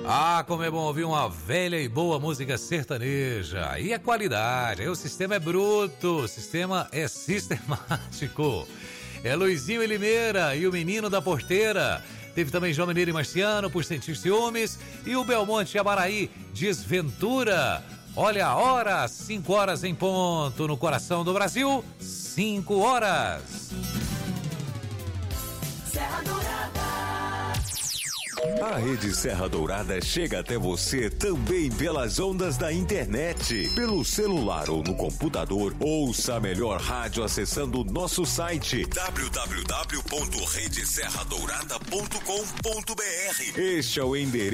Ah, como é bom ouvir uma velha e boa música sertaneja. Aí é qualidade, aí o sistema é bruto, o sistema é sistemático. É Luizinho e Limeira e o Menino da Porteira. Teve também João Mineiro e Marciano, Por Sentir Ciúmes. E o Belmonte e Abaraí, Desventura. Olha a hora, 5 horas em ponto, no coração do Brasil, 5 horas. Serra Dourada. A Rede Serra Dourada chega até você também pelas ondas da internet. Pelo celular ou no computador, ouça a melhor rádio acessando o nosso site www.redeserradourada.com.br. Este é o endereço